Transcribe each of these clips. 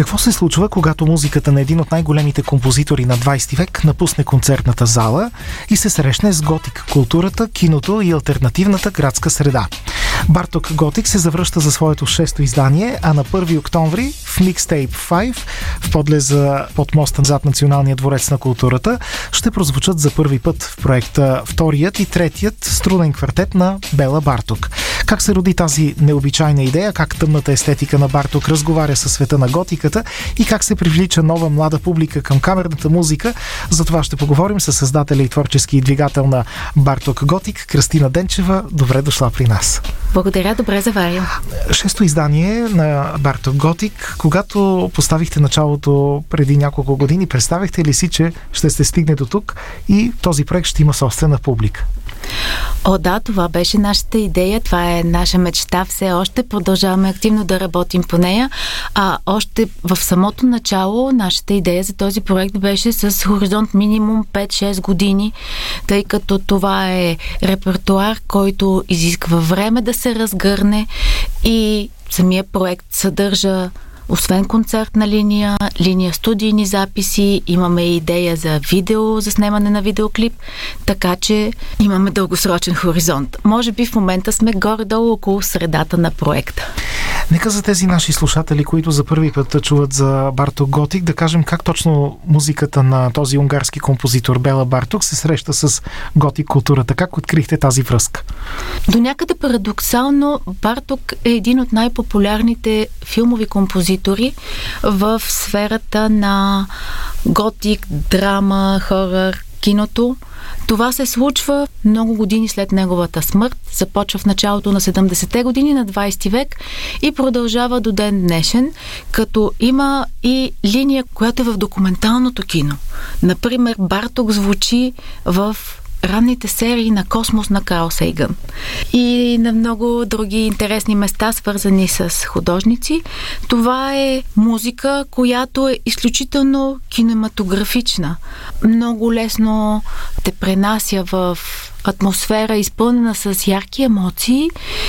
Какво се случва, когато музиката на един от най-големите композитори на 20 век напусне концертната зала и се срещне с готик културата, киното и алтернативната градска среда? Барток Готик се завръща за своето 6-то издание, а на 1 октомври в Mixtape 5 в подлеза под моста зад Националния дворец на културата ще прозвучат за първи път в проекта вторият и третият струнен квартет на Бела Барток. Как се роди тази необичайна идея, как тъмната естетика на Барток разговаря със света на готиката и как се привлича нова млада публика към камерната музика, за това ще поговорим с създателя и творчески двигател на Барток Готик Кръстина Денчева. Добре дошла при нас. Благодаря, добре заваря. 6-то издание на Барток Готик. Когато поставихте началото преди няколко години, представихте ли си, че ще се стигне до тук и този проект ще има собствена публика? О, да, това беше нашата идея, това е наша мечта, все още продължаваме активно да работим по нея, а още в самото начало нашата идея за този проект беше с хоризонт минимум 5-6 години, тъй като това е репертуар, който изисква време да се разгърне и самия проект съдържа освен концертна линия студийни записи, имаме идея за видео, за снимане на видеоклип, така че имаме дългосрочен хоризонт. Може би в момента сме горе-долу около средата на проекта. Нека за тези наши слушатели, които за първи път чуват за Барток Готик, да кажем как точно музиката на този унгарски композитор Бела Барток се среща с готик културата. Как открихте тази връзка? До някъде парадоксално Барток е един от най-популярните филмови композитори в сферата на готик, драма, хорър, киното. Това се случва много години след неговата смърт, започва в началото на 70-те години на 20 век и продължава до ден днешен, като има и линия, която е в документалното кино. Например, Барток звучи в ранните серии на Космос на Карл Сейгън и на много други интересни места, свързани с художници. Това е музика, която е изключително кинематографична. Много лесно те пренася в атмосфера, изпълнена с ярки емоции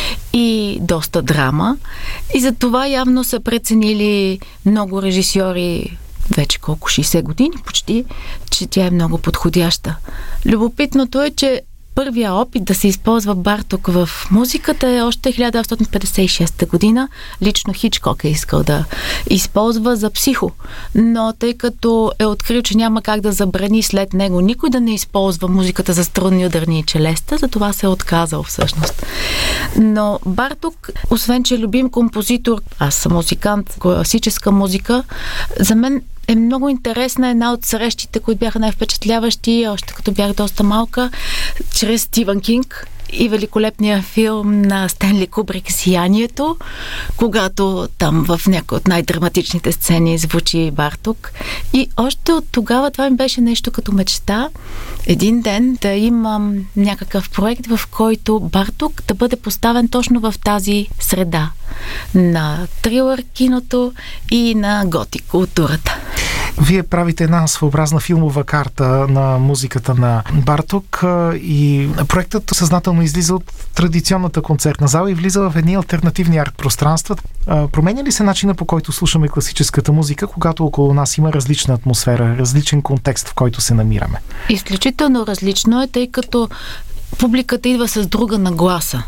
и доста драма. И за това явно са преценили много режисьори вече 60 години почти, че тя е много подходяща. Любопитното е, че първия опит да се използва Барток в музиката е още 1956 година. Лично Хичкок е искал да използва за Психо. Но тъй като е открил, че няма как да забрани след него никой да не използва музиката за струнни, ударни и челеста, затова се е отказал всъщност. Но Барток, освен че е любим композитор, аз съм музикант, класическа музика, за мен е много интересна една от срещите, които бяха най-впечатляващи, още като бях доста малка, чрез Стивън Кинг и великолепния филм на Стенли Кубрик «Сиянието», когато там в някои от най-драматичните сцени звучи Барток. И още от тогава това ми беше нещо като мечта. Един ден да имам някакъв проект, в който Барток да бъде поставен точно в тази среда на трилър киното и на готик културата. Вие правите една своеобразна филмова карта на музиката на Барток и проектът съзнателно излиза от традиционната концертна зала и влиза в едни алтернативни арт-пространства. Променя ли се начина, по който слушаме класическата музика, когато около нас има различна атмосфера, различен контекст, в който се намираме? Изключително различно е, тъй като публиката идва с друга нагласа.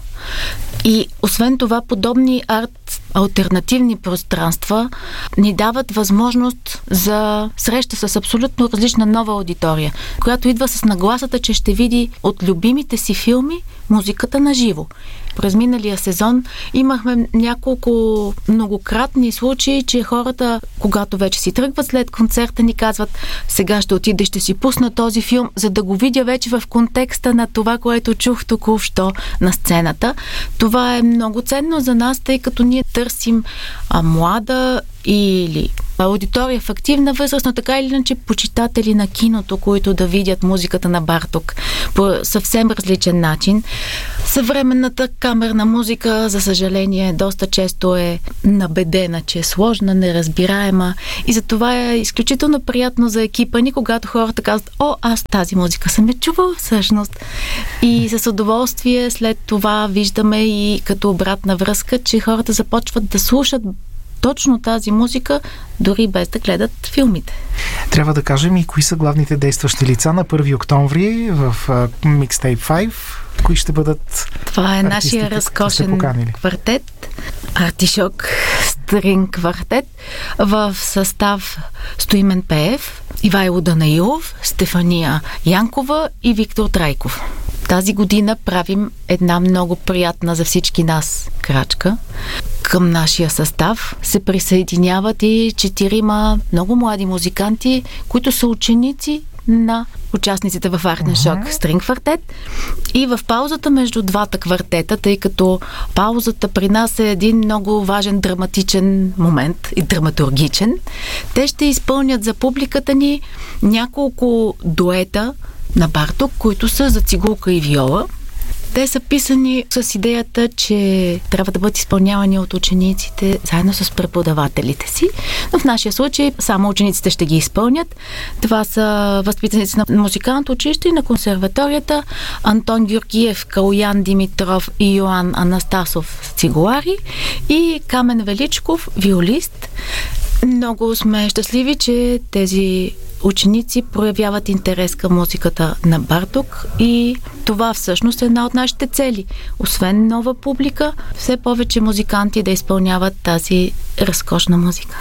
И освен това, подобни алтернативни пространства ни дават възможност за среща с абсолютно различна нова аудитория, която идва с нагласата, че ще види от любимите си филми музиката на живо. През миналия сезон имахме няколко многократни случаи, че хората, когато вече си тръгват след концерта, ни казват: сега ще отида и ще си пусна този филм, за да го видя вече в контекста на това, което чух току-що на сцената. Това е много ценно за нас, тъй като ние търсим млада или аудитория в активна възраст, но така или иначе почитатели на киното, които да видят музиката на Барток по съвсем различен начин. Съвременната камерна музика, за съжаление, доста често е набедена, че е сложна, неразбираема и затова е изключително приятно за екипа ни, когато хората казват: о, аз тази музика съм я чувала всъщност. И с удоволствие след това виждаме и като обратна връзка, че хората започват да слушат точно тази музика, дори без да гледат филмите. Трябва да кажем и кои са главните действащи лица на 1 октомври в Mixtape 5. Кои ще бъдат? Това е нашия разкошен квартет, Артишок стринг квартет, в състав Стоимен Пеев, Ивайло Данаилов, Стефания Янкова и Виктор Трайков. Тази година правим една много приятна за всички нас крачка. Към нашия състав се присъединяват и 4 много млади музиканти, които са ученици на участниците в Артишок стринг квартет. И в паузата между двата квартета, тъй като паузата при нас е един много важен драматичен момент и драматургичен, те ще изпълнят за публиката ни няколко дуета на Барток, които са за цигулка и виола. Те са писани с идеята, че трябва да бъдат изпълнявани от учениците заедно с преподавателите си. Но в нашия случай само учениците ще ги изпълнят. Това са възпитаници на музикалното училище и на консерваторията: Антон Георгиев, Калоян Димитров и Йоан Анастасов цигулари и Камен Величков виолист. Много сме щастливи, че тези ученици проявяват интерес към музиката на Барток и това всъщност е една от нашите цели. Освен нова публика, все повече музиканти да изпълняват тази разкошна музика.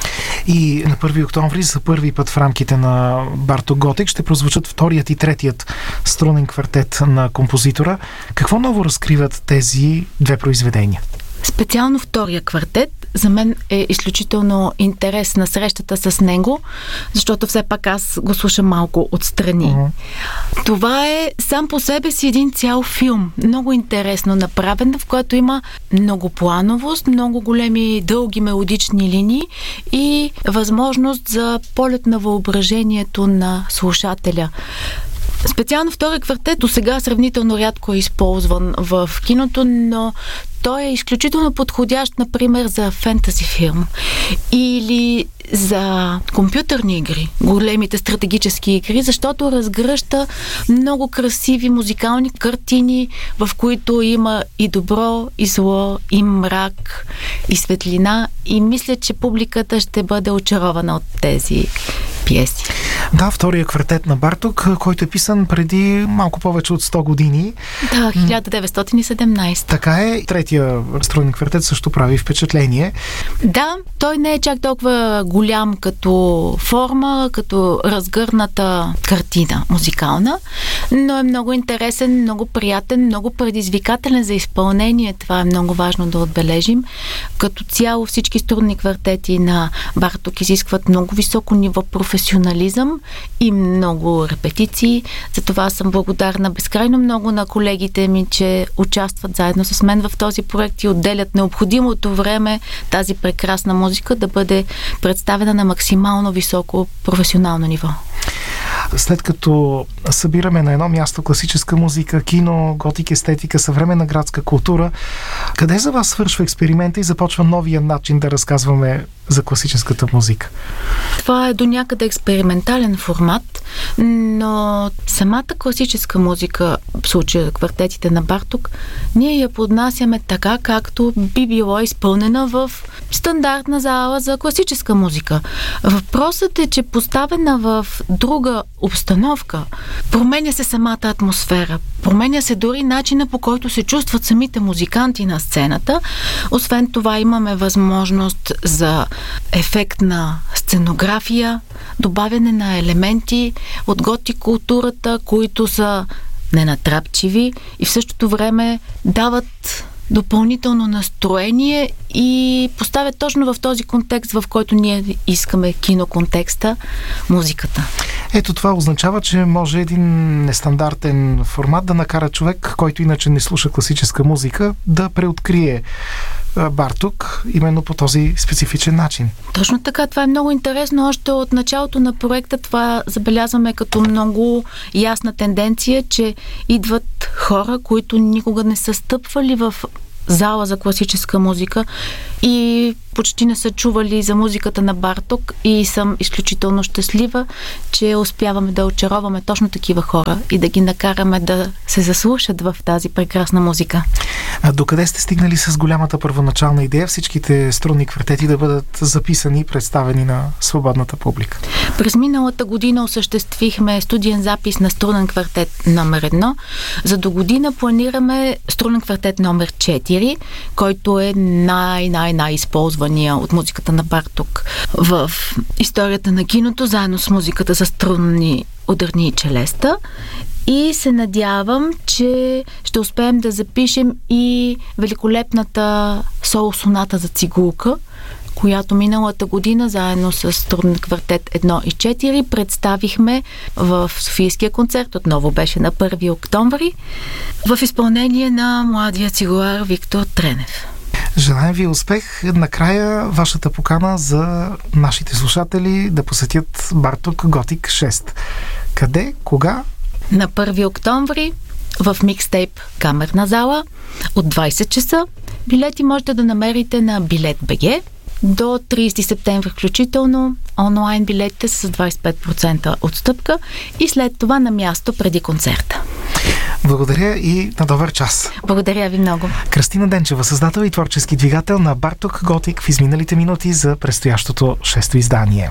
И на 1 октомври за първи път в рамките на Барток Готик ще прозвучат 2-ият и 3-ият струнен квартет на композитора. Какво ново разкриват тези 2 произведения? Специално 2-ия квартет за мен е изключително интересна срещата с него, защото все пак аз го слушам малко отстрани. Това е сам по себе си един цял филм, много интересно направен, в който има многоплановост, много големи дълги мелодични линии и възможност за полет на въображението на слушателя. Специално 2-ия квартет досега сравнително рядко е използван в киното, но той е изключително подходящ, например, за фентази филм или за компютърни игри, големите стратегически игри, защото разгръща много красиви музикални картини, в които има и добро, и зло, и мрак, и светлина, и мисля, че публиката ще бъде очарована от тези пиеси. Да, 2-ия квартет на Барток, който е писан преди малко повече от 100 години. Да, 1917. Така е. 3-я струнен квартет също прави впечатление. Да, той не е чак толкова голям като форма, като разгърната картина музикална, но е много интересен, много приятен, много предизвикателен за изпълнение. Това е много важно да отбележим. Като цяло всички струнни квартети на Барток изискват много високо ниво професионализъм и много репетиции. Затова съм благодарна безкрайно много на колегите ми, че участват заедно с мен в този проект и отделят необходимото време тази прекрасна музика да бъде представена на максимално високо професионално ниво. След като събираме на едно място класическа музика, кино, готик, естетика, съвременна градска култура, къде за вас свършва експеримента и започва новия начин да разказваме за класическата музика? Това е до някъде експериментален формат, но самата класическа музика, в случая квартетите на Барток, ние я поднасяме така, както би било изпълнена в стандартна зала за класическа музика. Въпросът е, че поставена в друга обстановка, променя се самата атмосфера, променя се дори начина, по който се чувстват самите музиканти на сцената. Освен това имаме възможност за ефект на сценография, добавяне на елементи от готик културата, които са ненатрапчиви и в същото време дават допълнително настроение и поставят точно в този контекст, в който ние искаме киноконтекста, музиката. Ето това означава, че може един нестандартен формат да накара човек, който иначе не слуша класическа музика, да преоткрие Барток именно по този специфичен начин. Точно така, това е много интересно. Още от началото на проекта това забелязваме като много ясна тенденция, че идват хора, които никога не са стъпвали в зала за класическа музика и почти не са чували за музиката на Барток и съм изключително щастлива, че успяваме да очароваме точно такива хора и да ги накараме да се заслушат в тази прекрасна музика. А докъде сте стигнали с голямата първоначална идея всичките струнни квартети да бъдат записани и представени на свободната публика? През миналата година осъществихме студиен запис на струнен квартет номер 1. За до година планираме струнен квартет номер 4, който е най-използвания от музиката на Барток в историята на киното, заедно с музиката за струнни, ударни и челеста. И се надявам, че ще успеем да запишем и великолепната соло-соната за цигулка, която миналата година заедно с струнен квартет 1 и 4 представихме в Софийския концерт. Отново беше на 1 октомври в изпълнение на младия цигулар Виктор Тренев. Желаем ви успех. Накрая вашата покана за нашите слушатели да посетят Барток Готик 6. Къде? Кога? На 1 октомври в Микстейп Камерна зала от 20 часа. Билети можете да намерите на Билет.бг. До 30 септември включително онлайн билетите са с 25% отстъпка и след това на място преди концерта. Благодаря и на добър час. Благодаря ви много. Кръстина Денчева, създател и творчески двигател на Барток Готик в изминалите минути за предстоящото 6-то издание.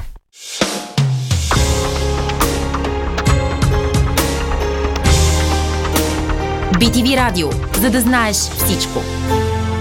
BTV Радио, за да знаеш всичко.